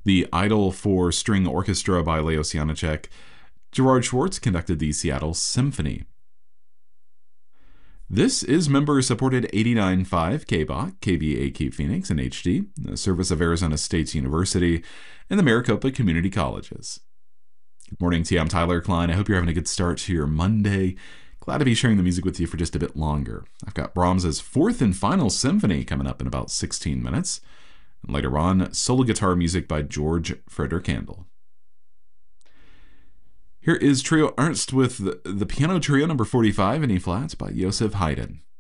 The Idle for String Orchestra by Leos Janáček. Gerard Schwartz conducted the Seattle Symphony. This is member-supported 89.5 KBOC, KVAQ Phoenix in HD, the service of Arizona State University, and the Maricopa Community Colleges. Good morning to you. I'm Tyler Klein. I hope you're having a good start to your Monday. Glad to be sharing the music with you for just a bit longer. I've got Brahms's fourth and final symphony coming up in about 16 minutes. And later on, solo guitar music by George Frederick Handel. Here is Trio Ernst with the Piano Trio number 45 in E-flat by Joseph Haydn.